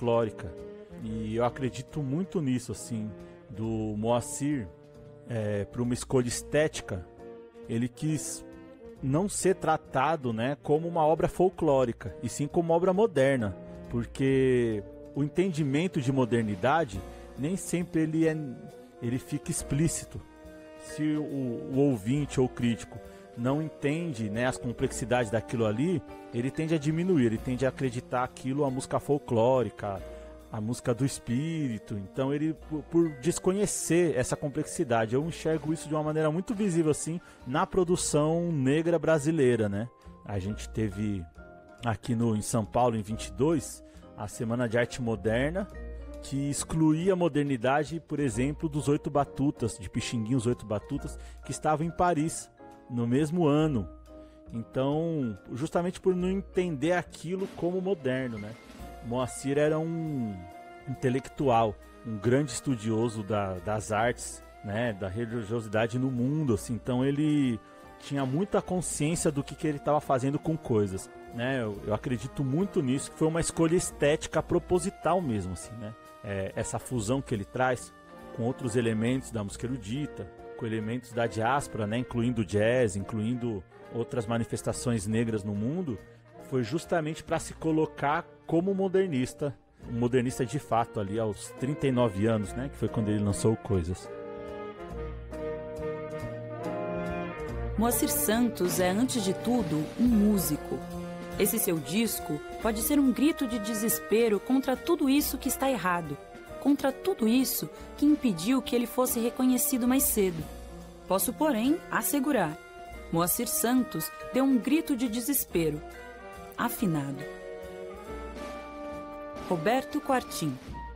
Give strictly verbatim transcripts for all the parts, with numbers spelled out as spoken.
folclórica. E eu acredito muito nisso, assim, do Moacir, é, para uma escolha estética. Ele quis não ser tratado, né, como uma obra folclórica, e sim como uma obra moderna, porque o entendimento de modernidade nem sempre ele, é, ele fica explícito. Se o, o ouvinte ou crítico não entende, né, as complexidades daquilo ali, ele tende a diminuir, ele tende a acreditar aquilo a música folclórica, a música do espírito. Então ele, por, por desconhecer essa complexidade, eu enxergo isso de uma maneira muito visível assim na produção negra brasileira, né? A gente teve aqui no, em São Paulo, em vinte e dois, a Semana de Arte Moderna, que excluía a modernidade, por exemplo, dos Oito Batutas, de Pixinguinha, os Oito Batutas, que estavam em Paris no mesmo ano. Então, justamente por não entender aquilo como moderno, né? Moacir era um intelectual, um grande estudioso da, das artes, né, da religiosidade no mundo, assim. Então ele tinha muita consciência do que, que ele estava fazendo com coisas, né? Eu, eu acredito muito nisso, que foi uma escolha estética proposital mesmo, assim, né? É, essa fusão que ele traz com outros elementos da música erudita, com elementos da diáspora, né, incluindo jazz, incluindo outras manifestações negras no mundo, foi justamente para se colocar como modernista, um modernista de fato ali aos trinta e nove anos, né, que foi quando ele lançou Coisas. Moacir Santos é, antes de tudo, um músico. Esse seu disco pode ser um grito de desespero contra tudo isso que está errado, contra tudo isso que impediu que ele fosse reconhecido mais cedo. Posso, porém, assegurar, Moacir Santos deu um grito de desespero, afinado. Roberto Quartim.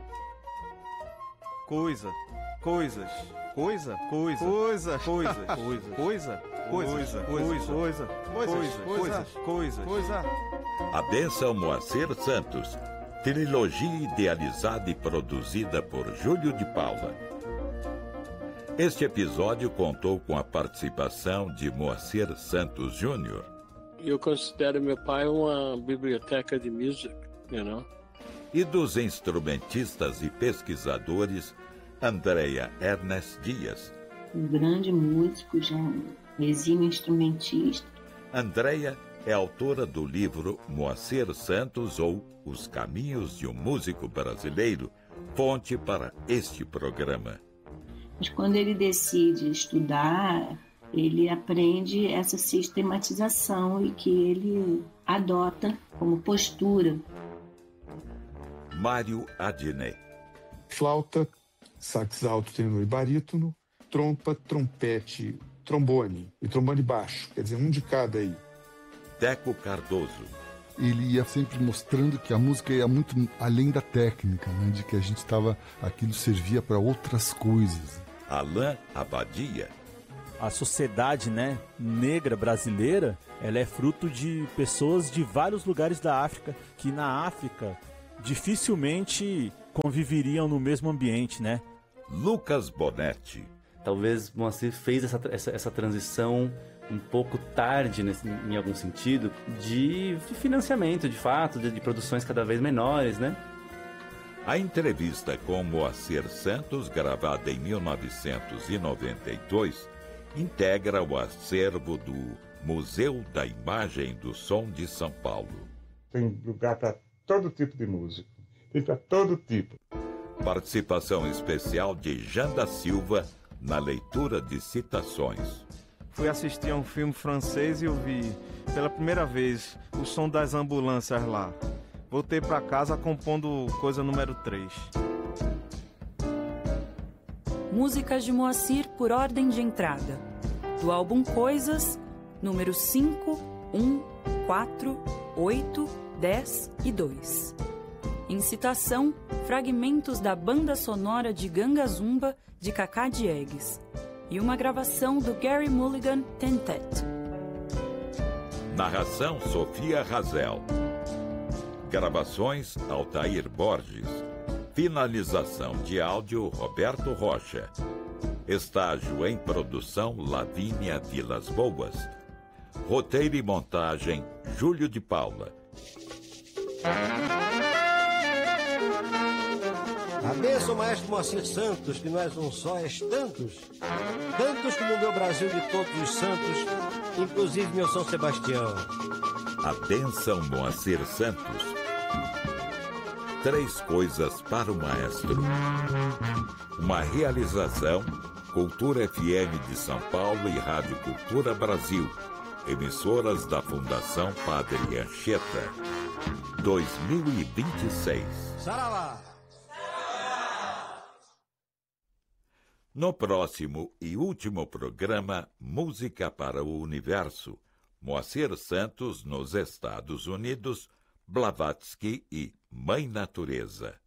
Coisa, coisas, coisa, coisa, coisa, coisa, coisa, coisa, coisa, coisa, coisa, coisa, coisa, coisa. A Benção Moacir Santos, trilogia idealizada e produzida por Júlio de Paula. Este episódio contou com a participação de Moacir Santos Júnior. Eu considero meu pai uma biblioteca de música, you know? E dos instrumentistas e pesquisadores Andréia Ernest Dias. Um grande músico, já um exímio instrumentista. Andréia é autora do livro Moacir Santos ou Os Caminhos de um Músico Brasileiro, fonte para este programa. Mas quando ele decide estudar, ele aprende essa sistematização e que ele adota como postura. Mário Adnet. Flauta, sax alto, tenor e barítono, trompa, trompete, trombone e trombone baixo, quer dizer, um de cada aí. Teco Cardoso. Ele ia sempre mostrando que a música ia muito além da técnica, né? De que a gente estava, aquilo servia para outras coisas. Alain Abadia. A sociedade, né, negra brasileira, ela é fruto de pessoas de vários lugares da África, que na África dificilmente conviveriam no mesmo ambiente, né? Lucas Bonetti. Talvez Moacir fez essa, essa, essa transição um pouco tarde, nesse, em algum sentido, de, de financiamento, de fato, de, de produções cada vez menores, né? A entrevista com Moacir Santos, gravada em mil novecentos e noventa e dois, integra o acervo do Museu da Imagem do Som de São Paulo. Tem lugar para todo tipo de música, tem para todo tipo. Participação especial de Janda Silva na leitura de citações. Fui assistir a um filme francês e ouvi pela primeira vez o som das ambulâncias lá. Voltei para casa compondo coisa número três. Músicas de Moacir por ordem de entrada. Do álbum Coisas, números cinco, um, quatro, oito, dez e dois. Em citação, fragmentos da banda sonora de Ganga Zumba de Cacá Diegues e uma gravação do Gary Mulligan Tentet. Narração Sofia Razel. Gravações Altair Borges. Finalização de áudio Roberto Rocha. Estágio em produção Lavínia Vilas Boas. Roteiro e montagem Júlio de Paula. bênção, maestro Moacir Santos, que não és um só, és tantos. Tantos como o meu Brasil de todos os santos, inclusive meu São Sebastião. A bênção Moacir Santos. Três coisas para o maestro. Uma realização, Cultura F M de São Paulo e Rádio Cultura Brasil. Emissoras da Fundação Padre Anchieta. dois mil e vinte e seis. Saravá! No próximo e último programa, Música para o Universo, Moacir Santos nos Estados Unidos, Blavatsky e Mãe Natureza.